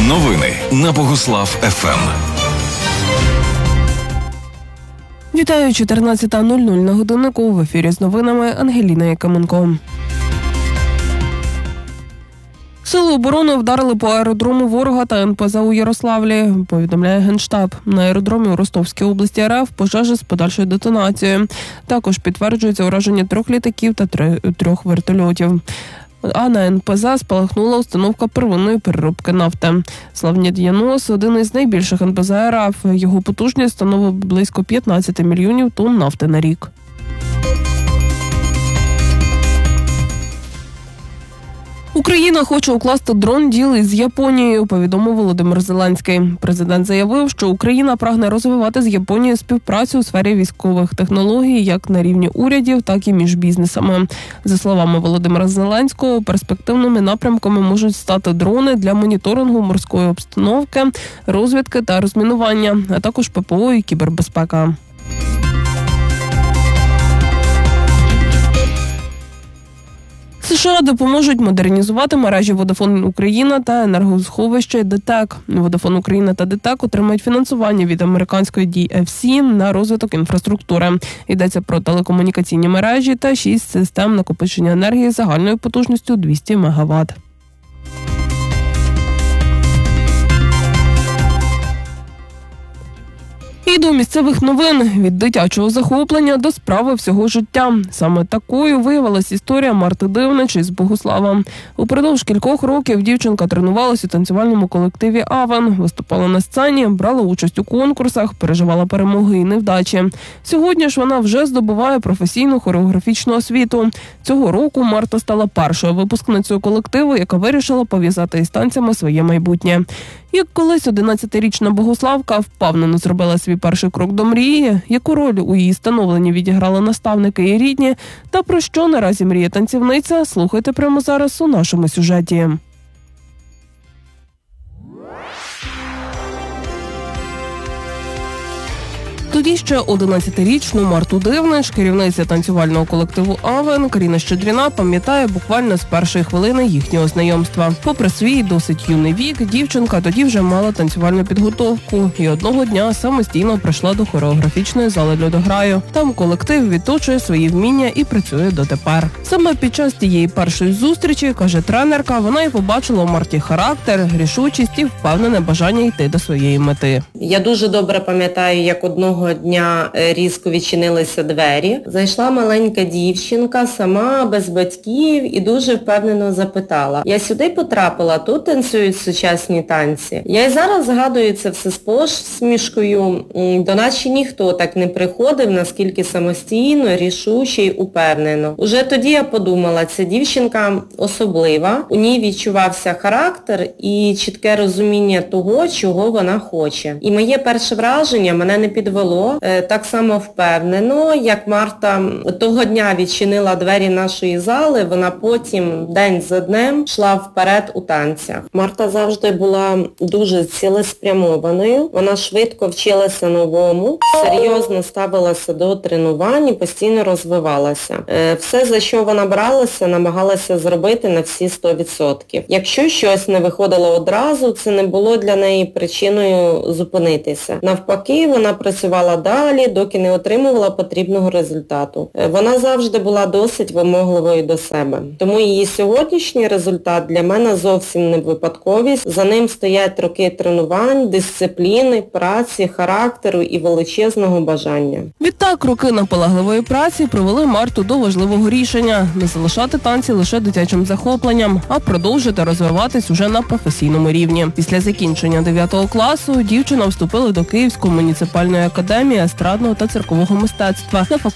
Новини на Богуслав ФМ. Вітаю, 14:00 на годиннику. В ефірі з новинами Ангеліна Якименко. Сили оборони вдарили по аеродрому ворога та НПЗ у Ярославлі, повідомляє Генштаб. На аеродромі у Ростовській області РФ пожежа з подальшою детонацією. Також підтверджується ураження 3 літаків та 3 вертольотів. А на НПЗ спалахнула установка первинної переробки нафти. Славнід'янос – один із найбільших НПЗ РФ. Його потужність становить близько 15 мільйонів тонн нафти на рік. Україна хоче укласти дрон-діл із Японією, повідомив Володимир Зеленський. Президент заявив, що Україна прагне розвивати з Японією співпрацю у сфері військових технологій як на рівні урядів, так і між бізнесами. За словами Володимира Зеленського, перспективними напрямками можуть стати дрони для моніторингу морської обстановки, розвідки та розмінування, а також ППО і кібербезпека. США допоможуть модернізувати мережі Vodafone Україна та енергосховище ДТЕК. Vodafone Україна та ДТЕК отримають фінансування від американської DFC на розвиток інфраструктури. Йдеться про телекомунікаційні мережі та 6 систем накопичення енергії загальною потужністю 200 МВт. І до місцевих новин. Від дитячого захоплення до справи всього життя. Саме такою виявилась історія Марти Дивнич із Богуслава. Упродовж кількох років дівчинка тренувалась у танцювальному колективі «Авен», виступала на сцені, брала участь у конкурсах, переживала перемоги і невдачі. Сьогодні ж вона вже здобуває професійну хореографічну освіту. Цього року Марта стала першою випускницею колективу, яка вирішила пов'язати із танцями своє майбутнє. Як колись 11-річна Богуславка впевнено зробила свій перший крок до мрії, яку роль у її становленні відіграли наставники і рідні, та про що наразі мріє танцівниця, слухайте прямо зараз у нашому сюжеті. Тоді ще 11-річну Марту Дивнич, керівниця танцювального колективу «Авен», Каріна Щедріна пам'ятає буквально з першої хвилини їхнього знайомства. Попри свій досить юний вік, дівчинка тоді вже мала танцювальну підготовку і одного дня самостійно прийшла до хореографічної зали «Льодограю». Там колектив відточує свої вміння і працює дотепер. Саме під час тієї першої зустрічі, каже тренерка, вона і побачила у Марті характер, рішучість і впевнене бажання йти до своєї мети. Я дуже добре пам'ятаю, як одного дня різко відчинилися двері. Зайшла маленька дівчинка, сама, без батьків, і дуже впевнено запитала: я сюди потрапила, тут танцюють сучасні танці. Я й зараз згадую це все з посмішкою. До нас ще ніхто так не приходив, наскільки самостійно, рішуче й упевнено. Уже тоді я подумала, ця дівчинка особлива, у ній відчувався характер і чітке розуміння того, чого вона хоче. І моє перше враження мене не підвело. Так само впевнено, як Марта того дня відчинила двері нашої зали, вона потім день за днем йшла вперед у танцях. Марта завжди була дуже цілеспрямованою, вона швидко вчилася новому, серйозно ставилася до тренувань і постійно розвивалася. Все, за що вона бралася, намагалася зробити на всі 100%. Якщо щось не виходило одразу, це не було для неї причиною зупинитися. Навпаки, вона працювала далі, доки не отримувала потрібного результату. Вона завжди була досить вимогливою до себе. Тому її сьогоднішній результат для мене зовсім не випадковість. За ним стоять роки тренувань, дисципліни, праці, характеру і величезного бажання. Відтак, роки наполегливої праці привели Марту до важливого рішення – не залишати танці лише дитячим захопленням, а продовжити розвиватись уже на професійному рівні. Після закінчення 9 класу дівчина вступила до Київської муніципальної академії естрадного та циркового мистецтва на